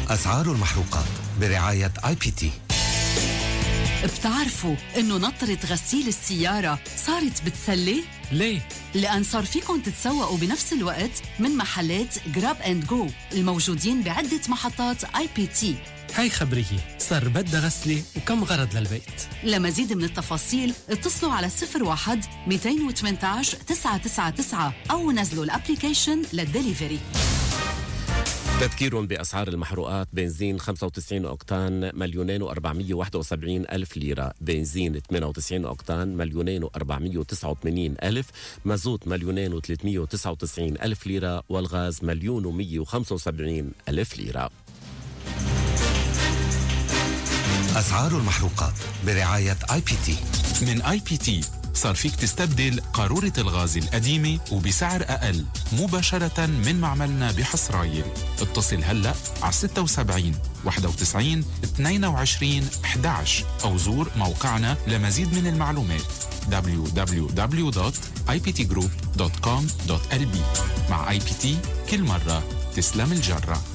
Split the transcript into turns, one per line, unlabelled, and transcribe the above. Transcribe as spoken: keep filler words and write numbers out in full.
أسعار المحروقات برعاية آي بي تي.
بتعرفوا إنه نطرة غسيل السيارة صارت بتسلي؟
ليه؟
لأن صار فيكم تتسوقوا بنفس الوقت من محلات جراب اند جو الموجودين بعدة محطات آي بي تي.
هاي خبرية، صار بدها غسلة وكم غرض للبيت.
لمزيد من التفاصيل اتصلوا على صفر واحد مئتين وثمانية عشر تسعة تسعة تسعة أو نزلوا الابليكيشن للدليفري.
تذكير بأسعار المحروقات: بنزين خمسة وتسعين أوكتان مليونين وأربعمية وواحد وسبعين ألف ليرة، بنزين ثمانية وتسعين أوكتان مليونين وأربعمية وتسعة وثمانين ألف، مازوت مليونين وثلاثمية وتسعة وتسعين ألف ليرة، والغاز مليون ومية وخمسة وسبعين ألف ليرة.
أسعار المحروقات برعاية آي بي تي.
من آي بي تي صار فيك تستبدل قارورة الغاز القديمة وبسعر أقل مباشرة من معملنا بحصرايل. اتصل هلأ على ستة وسبعين واحد وتسعين اثنين وعشرين أحد عشر أو زور موقعنا لمزيد من المعلومات دبليو دبليو دبليو دوت آي بي تي جروب دوت كوم دوت إل بي. مع آي بي تي كل مرة تسلم الجرة.